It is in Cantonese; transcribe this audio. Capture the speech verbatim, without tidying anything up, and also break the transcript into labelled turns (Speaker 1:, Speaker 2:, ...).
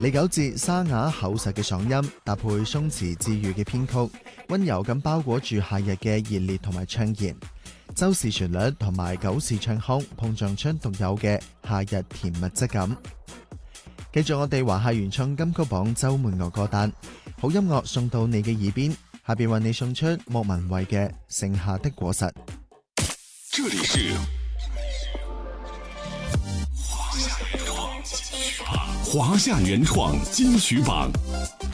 Speaker 1: 李九哲沙啞厚實嘅嗓音，搭配鬆弛治愈嘅編曲，溫柔咁包裹住夏日嘅熱烈同埋暢言。周氏旋律同埋九氏唱腔碰撞出獨有嘅夏日甜蜜質感。繼續我哋華夏原創金曲榜周末樂歌單，好音樂送到你嘅耳邊。下邊為你送出莫文蔚嘅《盛夏的果實》。
Speaker 2: 這裡是華夏原創金曲榜。